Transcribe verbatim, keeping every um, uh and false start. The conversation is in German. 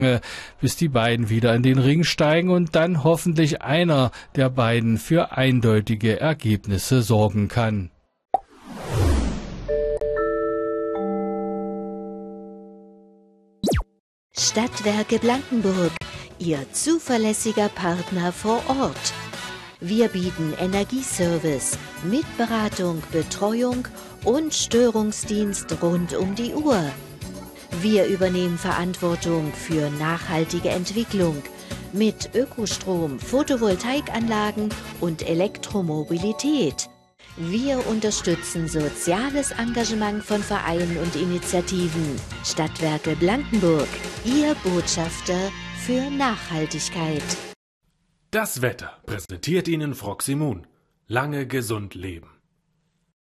bis die beiden wieder in den Ring steigen und dann hoffentlich einer der beiden für eindeutige Ergebnisse sorgen kann. Stadtwerke Blankenburg, Ihr zuverlässiger Partner vor Ort. Wir bieten Energieservice mit Beratung, Betreuung und Störungsdienst rund um die Uhr. Wir übernehmen Verantwortung für nachhaltige Entwicklung mit Ökostrom, Photovoltaikanlagen und Elektromobilität. Wir unterstützen soziales Engagement von Vereinen und Initiativen. Stadtwerke Blankenburg, Ihr Botschafter für Nachhaltigkeit. Das Wetter präsentiert Ihnen Froximun. Lange gesund leben.